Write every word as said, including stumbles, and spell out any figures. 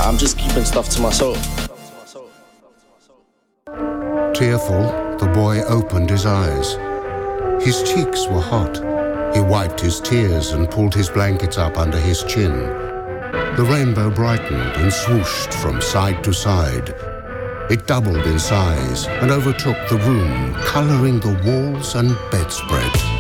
I'm just keeping stuff to myself. Tearful, the boy opened his eyes. His cheeks were hot. He wiped his tears and pulled his blankets up under his chin. The rainbow brightened and swooshed from side to side. It doubled in size and overtook the room, coloring the walls and bedspread.